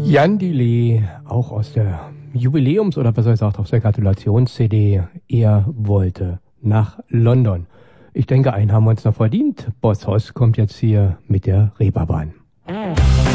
Jan Delay, auch aus der Jubiläums- oder besser gesagt aus der Gratulations-CD, er wollte nach London. Ich denke, einen haben wir uns noch verdient. Boss Hoss kommt jetzt hier mit der Reeperbahn.